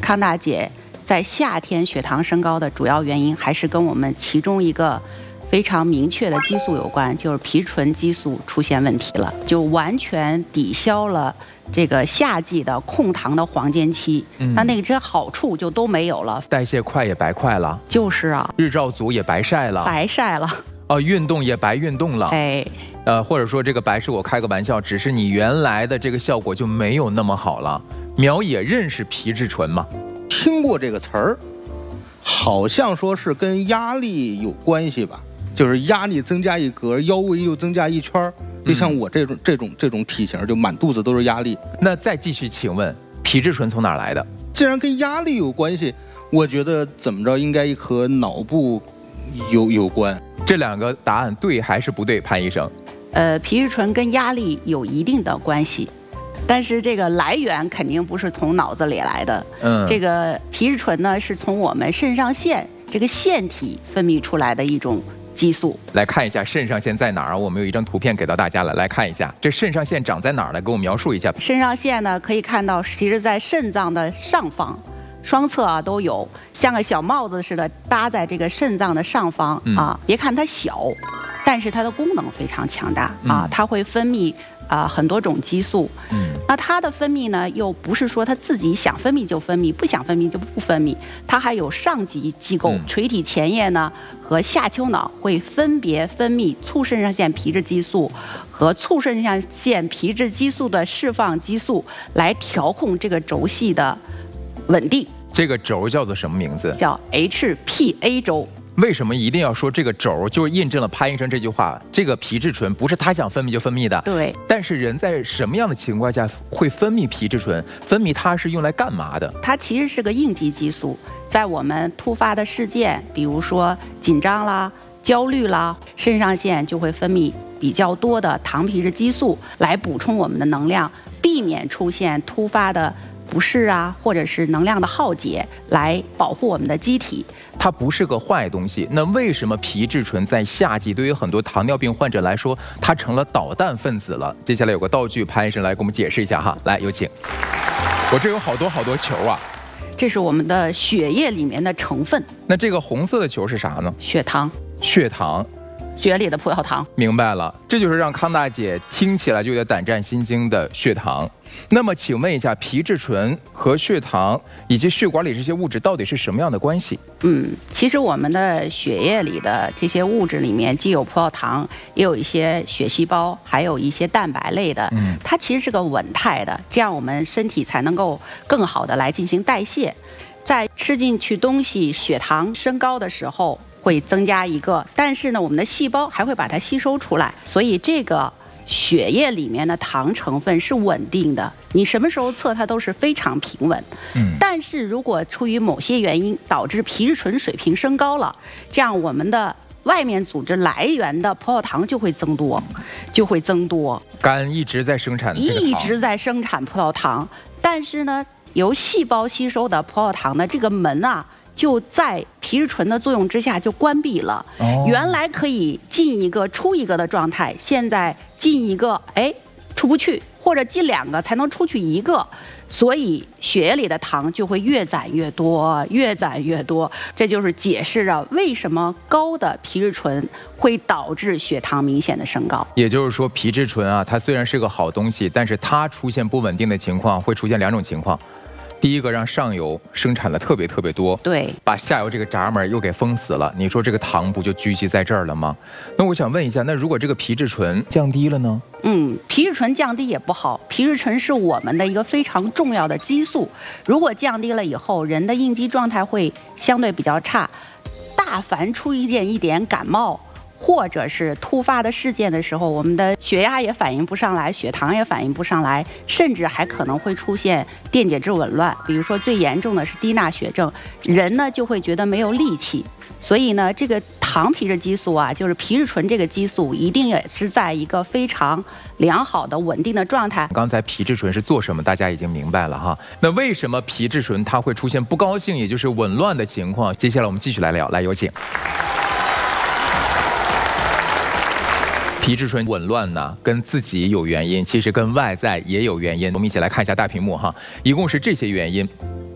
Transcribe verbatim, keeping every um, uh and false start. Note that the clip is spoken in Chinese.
康大姐在夏天血糖升高的主要原因，还是跟我们其中一个非常明确的激素有关，就是皮质醇激素出现问题了，就完全抵消了这个夏季的控糖的黄金期，嗯、那那个这些好处就都没有了， 代谢快也白快了， 就是啊， 日照足也白晒了， 白晒了。 哦，运动也白运动了， 哎， 呃，或者说这个白是我开个玩笑，只是你原来的这个效果就没有那么好了。苗也认识皮质醇吗？ 听过这个词儿，好像说是跟压力有关系吧，就是压力增加一格，腰围又增加一圈，就像我这种、嗯、这种这种体型，就满肚子都是压力。 那再继续请问，皮质醇从哪儿来的？ 既然跟压力有关系，我觉得怎么着应该和脑部有有关。 这两个答案对还是不对，潘医生？ 呃，皮质醇跟压力有一定的关系，但是这个来源肯定不是从脑子里来的。嗯，这个皮质醇呢，是从我们肾上腺这个腺体分泌出来的一种激素。 来看一下肾上腺在哪儿？我们有一张图片给到大家了，来看一下这肾上腺长在哪儿？来给我描述一下。 肾上腺呢，可以看到，其实在肾脏的上方。双侧啊都有，像个小帽子似的搭在这个肾脏的上方、嗯、啊。别看它小，但是它的功能非常强大、嗯、啊。它会分泌啊很多种激素。嗯，那它的分泌呢，又不是说它自己想分泌就分泌，不想分泌就不分泌。它还有上级机构，嗯、垂体前叶呢和下丘脑会分别分泌促肾上腺皮质激素和促肾上腺皮质激素的释放激素，来调控这个轴系的稳定。 这个轴叫做什么名字？ 叫 H P A 轴。 为什么一定要说这个轴？就是印证了潘医生这句话：这个皮质醇不是他想分泌就分泌的。 对。 但是人在什么样的情况下会分泌皮质醇？分泌它是用来干嘛的？ 它其实是个应激激素，在我们突发的事件，比如说紧张啦、焦虑啦，肾上腺就会分泌比较多的糖皮质激素来补充我们的能量，避免出现突发的不适啊，或者是能量的耗竭，来保护我们的机体。 它不是个坏东西，那为什么皮质醇在夏季对于很多糖尿病患者来说，它成了导弹分子了？接下来有个道具，潘医生来给我们解释一下哈，来有请。我这有好多好多球啊， 这是我们的血液里面的成分。 那这个红色的球是啥呢？ 血糖。 血糖。 血里的葡萄糖。 明白了，这就是让康大姐听起来就有点胆战心惊的血糖。那么请问一下，皮质醇和血糖以及血管里这些物质到底是什么样的关系？ 嗯，其实我们的血液里的这些物质里面既有葡萄糖，也有一些血细胞，还有一些蛋白类的。嗯，它其实是个稳态的，这样我们身体才能够更好的来进行代谢。在吃进去东西血糖升高的时候，会增加一个，但是呢，我们的细胞还会把它吸收出来，所以这个血液里面的糖成分是稳定的，你什么时候测它都是非常平稳。嗯，但是如果出于某些原因导致皮质醇水平升高了，这样我们的外面组织来源的葡萄糖就会增多，就会增多。 肝一直在生产这个糖， 一直在生产葡萄糖，但是呢，由细胞吸收的葡萄糖的这个门啊，就在皮质醇的作用之下就关闭了。哦，原来可以进一个出一个的状态，现在进一个哎出不去，或者进两个才能出去一个，所以血液里的糖就会越攒越多，越攒越多。这就是解释了为什么高的皮质醇会导致血糖明显的升高。 也就是说，皮质醇啊，它虽然是个好东西，但是它出现不稳定的情况会出现两种情况。第一个，让上游生产的特别特别多， 对， 把下游这个闸门又给封死了。你说这个糖不就聚集在这儿了吗？那我想问一下，那如果这个皮质醇降低了呢？ 嗯，皮质醇降低也不好。皮质醇是我们的一个非常重要的激素，如果降低了以后，人的应激状态会相对比较差。大凡出一点一点感冒，或者是突发的事件的时候，我们的血压也反应不上来，血糖也反应不上来，甚至还可能会出现电解质紊乱。比如说最严重的是低钠血症，人呢就会觉得没有力气。所以呢，这个糖皮质激素啊，就是皮质醇这个激素，一定也是在一个非常良好的稳定的状态。 刚才皮质醇是做什么，大家已经明白了哈。那为什么皮质醇它会出现不高兴，也就是紊乱的情况？接下来我们继续来聊，来有请。皮质醇紊乱呢，跟自己有原因，其实跟外在也有原因。我们一起来看一下大屏幕哈，一共是这些原因。